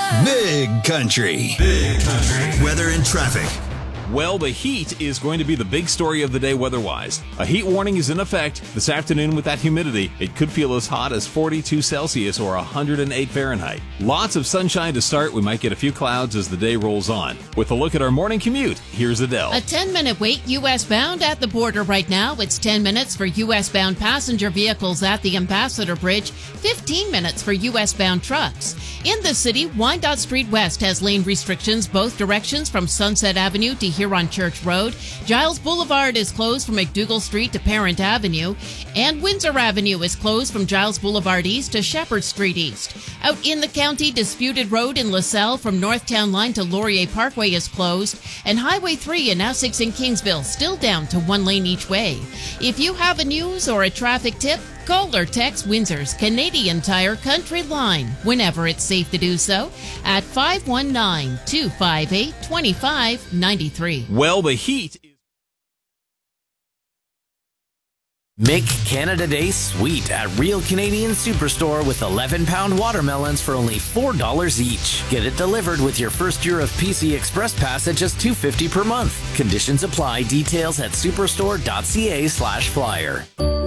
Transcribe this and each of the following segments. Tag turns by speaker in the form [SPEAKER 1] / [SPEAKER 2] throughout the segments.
[SPEAKER 1] Big Country. Big Country. Weather and traffic.
[SPEAKER 2] Well, the heat is going to be the big story of the day weather-wise. A heat warning is in effect this afternoon with that humidity. It could feel as hot as 42 Celsius or 108 Fahrenheit. Lots of sunshine to start. We might get a few clouds as the day rolls on. With a look at our morning commute, here's Adele.
[SPEAKER 3] A 10-minute wait U.S. bound at the border right now. It's 10 minutes for U.S. bound passenger vehicles at the Ambassador Bridge, 15 minutes for U.S. bound trucks. In the city, Wyandotte Street West has lane restrictions both directions from Sunset Avenue to Huron Church Road. Giles Boulevard is closed from McDougal Street to Parent Avenue. And Windsor Avenue is closed from Giles Boulevard East to Shepherd Street East. Out in the county, Disputed Road in LaSalle from Northtown Line to Laurier Parkway is closed. And Highway 3 in Essex and Kingsville still down to one lane each way. If you have a news or a traffic tip, call or text Windsor's Canadian Tire Country Line whenever it's safe to do so at 519-258-2593.
[SPEAKER 2] Well, the heat is...
[SPEAKER 4] Make Canada Day sweet at Real Canadian Superstore with 11-pound watermelons for only $4 each. Get it delivered with your first year of PC Express Pass at just $2.50 per month. Conditions apply. Details at superstore.ca/flyer.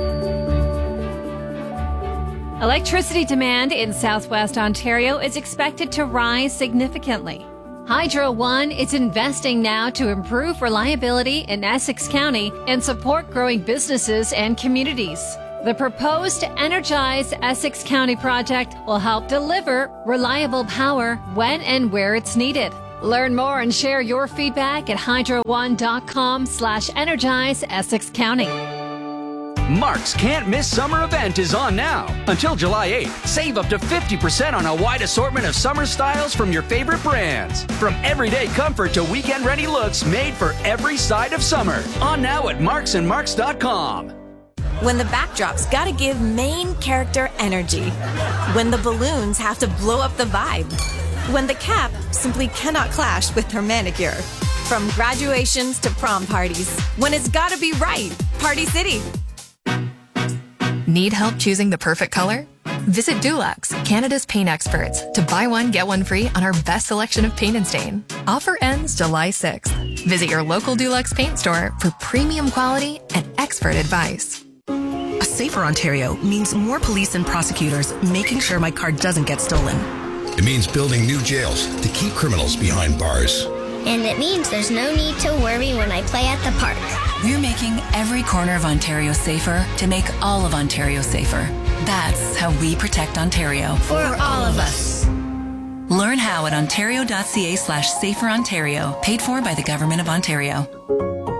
[SPEAKER 5] Electricity demand in southwest Ontario is expected to rise significantly. Hydro One is investing now to improve reliability in Essex County and support growing businesses and communities. The proposed Energize Essex County project will help deliver reliable power when and where it's needed. Learn more and share your feedback at hydro1.com/energize Essex County.
[SPEAKER 6] Mark's Can't Miss Summer event is on now. Until July 8th, save up to 50% on a wide assortment of summer styles from your favorite brands. From everyday comfort to weekend-ready looks made for every side of summer. On now at marksandmarks.com.
[SPEAKER 7] When the backdrop's gotta give main character energy. When the balloons have to blow up the vibe. When the cap simply cannot clash with her manicure. From graduations to prom parties. When it's gotta be right. Party City.
[SPEAKER 8] Need help choosing the perfect color? Visit Dulux, Canada's paint experts, to buy one, get one free on our best selection of paint and stain. Offer ends July 6th. Visit your local Dulux paint store for premium quality and expert advice.
[SPEAKER 9] A safer Ontario means more police and prosecutors making sure my car doesn't get stolen.
[SPEAKER 1] It means building new jails to keep criminals behind bars.
[SPEAKER 10] And it means there's no need to worry when I play at the park.
[SPEAKER 11] We're making every corner of Ontario safer to make all of Ontario safer. That's how we protect Ontario.
[SPEAKER 10] For all of us.
[SPEAKER 11] Learn how at ontario.ca/saferontario. Paid for by the Government of Ontario.